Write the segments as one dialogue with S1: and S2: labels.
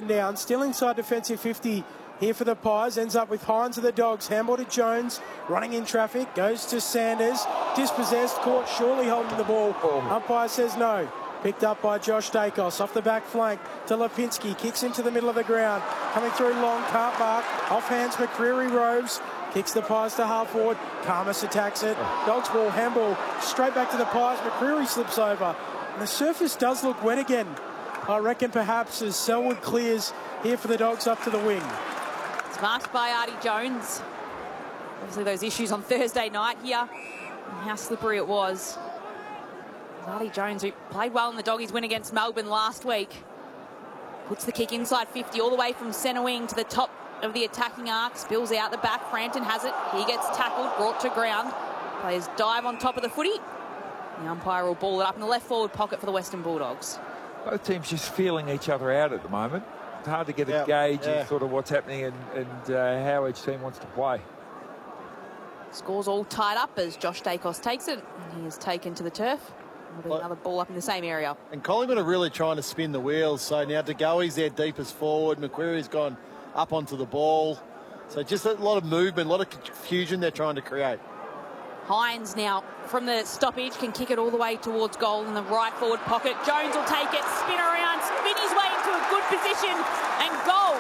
S1: and down. Still inside defensive 50 here for the Pies. Ends up with Hines of the Dogs. Handball to Jones. Running in traffic. Goes to Sanders. Dispossessed. Caught surely holding the ball. Umpire says no. Picked up by Josh Dacos off the back flank to Lipinski. Kicks into the middle of the ground. Coming through long, can't mark. Off hands McCreary Roves. Kicks the Pies to half forward. Karmas attacks it. Dogs ball, handball. Straight back to the Pies. McCreary slips over. And the surface does look wet again. I reckon perhaps as Selwood clears here for the Dogs up to the wing.
S2: It's marked by Artie Jones. Obviously those issues on Thursday night here. And how slippery it was. Artie Jones, who played well in the Doggies win against Melbourne last week, puts the kick inside 50 all the way from centre wing to the top of the attacking arc. Spills out the back. Frampton has it. He gets tackled, brought to ground. Players dive on top of the footy. The umpire will ball it up in the left forward pocket for the Western Bulldogs.
S3: Both teams just feeling each other out at the moment. It's hard to get a gauge of sort of what's happening and how each team wants to play.
S2: Score's all tied up as Josh Dacos takes it. And he is taken to the turf. There'll be another ball up in the same area.
S4: And Collingwood are really trying to spin the wheels. So now De Goey's their deepest forward. Macquarie's gone up onto the ball. So just a lot of movement, a lot of confusion they're trying to create.
S2: Hines now from the stoppage can kick it all the way towards goal in the right forward pocket. Jones will take it, spin around, spin his way into a good position and goal.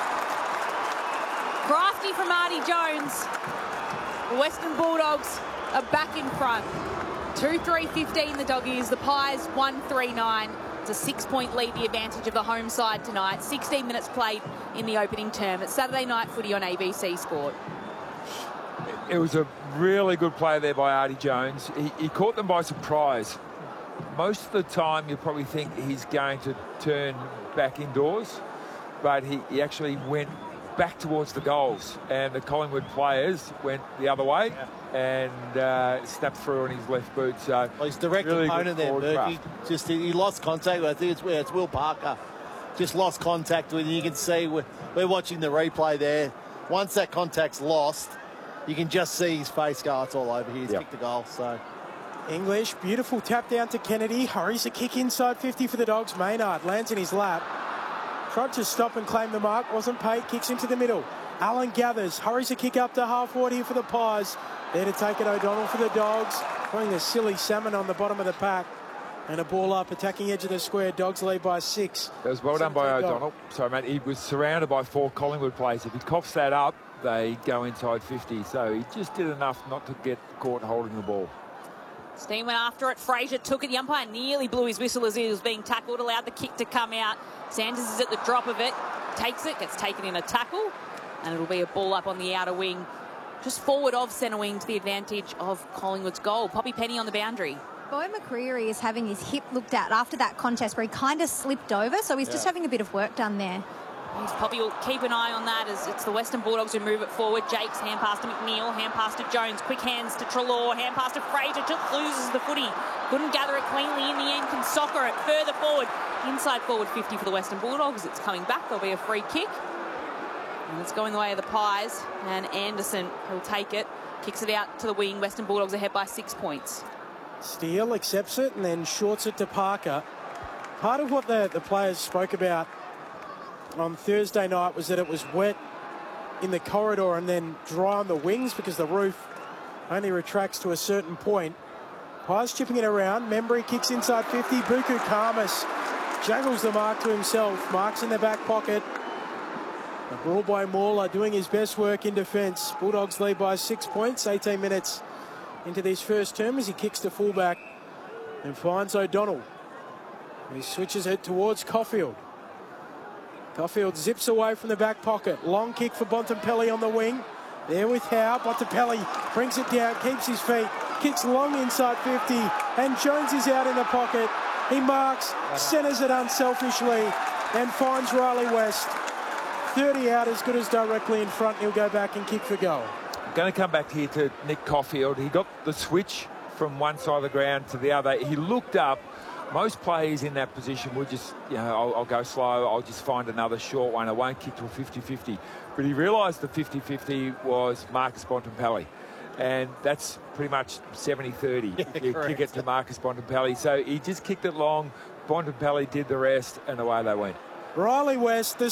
S2: Crafty from Artie Jones. The Western Bulldogs are back in front. 2-3-15 the Doggies. The Pies 1-3-9. It's a 6-point lead, the advantage of the home side tonight. 16 minutes played in the opening term. It's Saturday Night Footy on ABC Sport.
S3: It was a really good play there by Artie Jones. He caught them by surprise. Most of the time you probably think he's going to turn back indoors, but he actually went back towards the goals, and the Collingwood players went the other way and snapped through on his left boot. So
S4: well, his direct
S3: really
S4: opponent there, Berkey, just he lost contact. I think it's Will Parker. Just lost contact with him. You can see we're watching the replay there. Once that contact's lost, you can just see his face go, it's all over here. He's kicked the goal. So
S1: English, beautiful tap down to Kennedy. Hurries a kick inside 50 for the Dogs. Maynard lands in his lap. Tried to stop and claim the mark, wasn't paid, kicks into the middle. Allen gathers, hurries a kick up to half forward here for the Pies. There to take it, O'Donnell for the Dogs. Putting the silly salmon on the bottom of the pack. And a ball up, attacking edge of the square. Dogs lead by 6.
S3: That was well done by O'Donnell. Sorry, mate, he was surrounded by 4 Collingwood players. If he coughs that up, they go inside 50. So he just did enough not to get caught holding the ball.
S2: Stein went after it. Fraser took it. The umpire nearly blew his whistle as he was being tackled, allowed the kick to come out. Sanders is at the drop of it, takes it, gets taken in a tackle, and it'll be a ball up on the outer wing, just forward of centre wing to the advantage of Collingwood's goal. Poppy Penny on the boundary.
S5: Boyd McCreary is having his hip looked at after that contest where he kind of slipped over, so he's just having a bit of work done there.
S2: Poppy will keep an eye on that as it's the Western Bulldogs who move it forward. Jakes, hand pass to McNeil, hand pass to Jones, quick hands to Treloar, hand pass to Fraser, just loses the footy. Couldn't gather it cleanly in the end, can soccer it further forward. Inside forward 50 for the Western Bulldogs. It's coming back, there'll be a free kick. And it's going the way of the Pies, and Anderson will take it, kicks it out to the wing. Western Bulldogs ahead by 6 points.
S1: Steele accepts it and then shorts it to Parker. Part of what the players spoke about on Thursday night was that it was wet in the corridor and then dry on the wings because the roof only retracts to a certain point. Pies chipping it around. Membry kicks inside 50. Buku Karmas juggles the mark to himself. Mark's in the back pocket. A brawl by Mauler doing his best work in defence. Bulldogs lead by 6 points. 18 minutes into this first term as he kicks to fullback and finds O'Donnell. He switches it towards Caulfield. Caulfield zips away from the back pocket. Long kick for Bontempelli on the wing. There with Howe. Bontempelli brings it down, keeps his feet, kicks long inside 50, and Jones is out in the pocket. He marks, centres it unselfishly, and finds Riley West. 30 out, as good as directly in front. He'll go back and kick for goal.
S3: Going to come back here to Nick Caulfield. He got the switch from one side of the ground to the other. He looked up. Most players in that position would just, I'll go slow, I'll just find another short one, I won't kick to a 50-50. But he realised the 50-50 was Marcus Bontempelli. And that's pretty much 70-30 if you kick it to Marcus Bontempelli. So he just kicked it long, Bontempelli did the rest, and away they went.
S1: Riley West, the